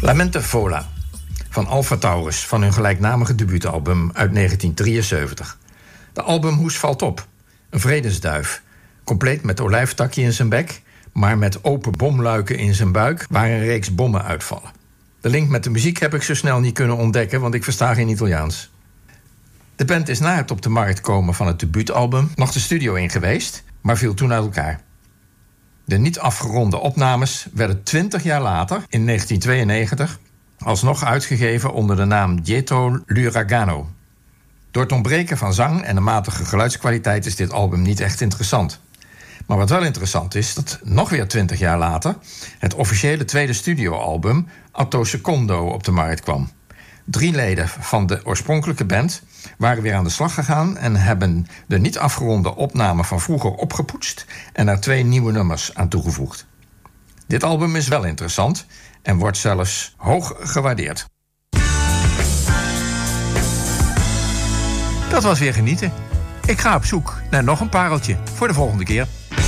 Lamenta Fola van Alpha Taurus van hun gelijknamige debuutalbum uit 1973. De albumhoes valt op. Een vredesduif, compleet met olijftakje in zijn bek, maar met open bomluiken in zijn buik waar een reeks bommen uitvallen. De link met de muziek heb ik zo snel niet kunnen ontdekken, want ik versta geen Italiaans. De band is na het op de markt komen van het debuutalbum nog de studio in geweest, maar viel toen uit elkaar. De niet afgeronde opnames werden 20 jaar later, in 1992, alsnog uitgegeven onder de naam Dietro l'Uragano. Door het ontbreken van zang en een matige geluidskwaliteit is dit album niet echt interessant. Maar wat wel interessant is, dat nog weer 20 jaar later het officiële tweede studioalbum Atto Secondo op de markt kwam. 3 leden van de oorspronkelijke band waren weer aan de slag gegaan en hebben de niet afgeronde opname van vroeger opgepoetst en er 2 nieuwe nummers aan toegevoegd. Dit album is wel interessant en wordt zelfs hoog gewaardeerd. Dat was weer genieten. Ik ga op zoek naar nog een pareltje voor de volgende keer.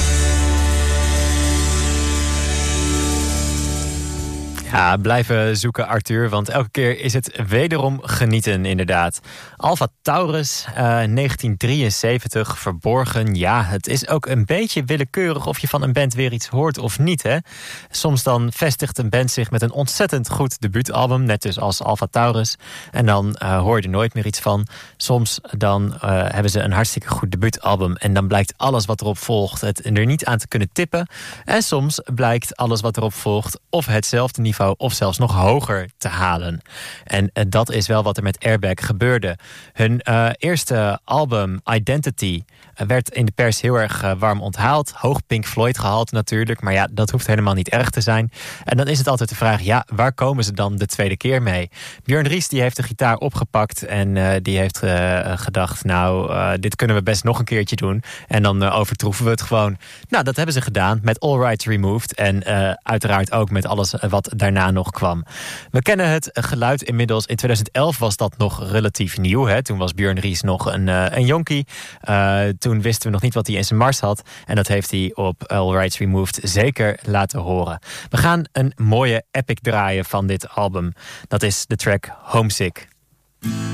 Ja, blijven zoeken, Arthur, want elke keer is het wederom genieten, inderdaad. Alpha Taurus, 1973, verborgen. Ja, het is ook een beetje willekeurig of je van een band weer iets hoort of niet, hè? Soms dan vestigt een band zich met een ontzettend goed debuutalbum, net dus als Alpha Taurus. En dan hoor je er nooit meer iets van. Soms dan hebben ze een hartstikke goed debuutalbum en dan blijkt alles wat erop volgt het er niet aan te kunnen tippen. En soms blijkt alles wat erop volgt of hetzelfde niveau of zelfs nog hoger te halen. En dat is wel wat er met Airbag gebeurde. Hun eerste album, Identity, werd in de pers heel erg warm onthaald. Hoog Pink Floyd gehaald natuurlijk, maar ja, dat hoeft helemaal niet erg te zijn. En dan is het altijd de vraag, ja, waar komen ze dan de tweede keer mee? Björn Ries die heeft de gitaar opgepakt en die heeft gedacht, nou, dit kunnen we best nog een keertje doen. En dan overtroeven we het gewoon. Nou, dat hebben ze gedaan met All Rights Removed en uiteraard ook met alles wat daarna nog kwam. We kennen het geluid inmiddels. In 2011 was dat nog relatief nieuw. Hè? Toen was Björn Ries nog een jonkie. Toen wisten we nog niet wat hij in zijn mars had. En dat heeft hij op All Rights Removed zeker laten horen. We gaan een mooie epic draaien van dit album. Dat is de track Homesick.